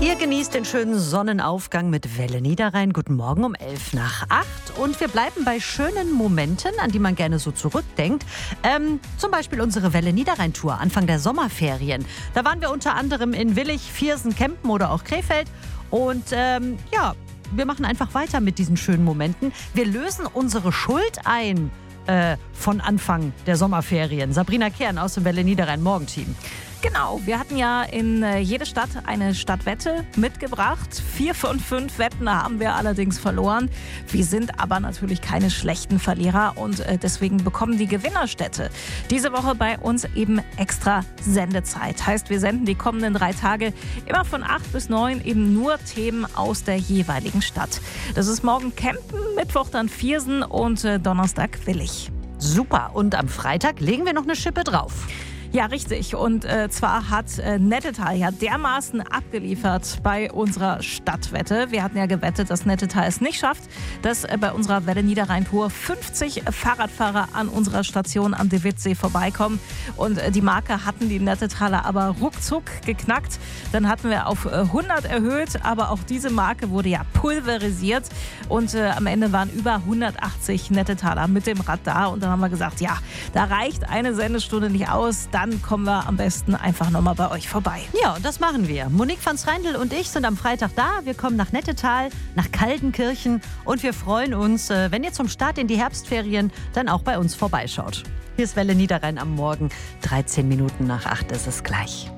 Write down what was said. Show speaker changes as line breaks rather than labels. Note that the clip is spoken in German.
Ihr genießt den schönen Sonnenaufgang mit Welle Niederrhein. Guten Morgen um 7:11. Und wir bleiben bei schönen Momenten, an die man gerne so zurückdenkt. Zum Beispiel unsere Welle Niederrhein-Tour Anfang der Sommerferien. Da waren wir unter anderem in Willich, Viersen, Kempen oder auch Krefeld. Und wir machen einfach weiter mit diesen schönen Momenten. Wir lösen unsere Schuld ein von Anfang der Sommerferien. Sabrina Kern aus dem Welle Niederrhein Morgenteam.
Genau, wir hatten ja in jede Stadt eine Stadtwette mitgebracht. 4 von 5 Wetten haben wir allerdings verloren. Wir sind aber natürlich keine schlechten Verlierer und deswegen bekommen die Gewinnerstädte diese Woche bei uns eben extra Sendezeit. Heißt, wir senden die kommenden 3 Tage immer von 8 bis 9 eben nur Themen aus der jeweiligen Stadt. Das ist morgen Kempen, Mittwoch dann Viersen und Donnerstag Willich.
Super, und am Freitag legen wir noch eine Schippe drauf.
Ja, richtig. Und zwar hat Nettetal ja dermaßen abgeliefert bei unserer Stadtwette. Wir hatten ja gewettet, dass Nettetal es nicht schafft, dass bei unserer Welle Niederrhein-Tour 50 Fahrradfahrer an unserer Station am De Witt-See vorbeikommen. Und die Marke hatten die Nettetaler aber ruckzuck geknackt. Dann hatten wir auf 100 erhöht, aber auch diese Marke wurde ja pulverisiert. Und am Ende waren über 180 Nettetaler mit dem Rad da. Und dann haben wir gesagt, ja, da reicht eine Sendestunde nicht aus. Dann kommen wir am besten einfach nochmal bei euch vorbei.
Ja, und das machen wir. Monique van Schreindl und ich sind am Freitag da. Wir kommen nach Nettetal, nach Kaldenkirchen und wir freuen uns, wenn ihr zum Start in die Herbstferien dann auch bei uns vorbeischaut. Hier ist Welle Niederrhein am Morgen. 13 Minuten nach 8 ist es gleich.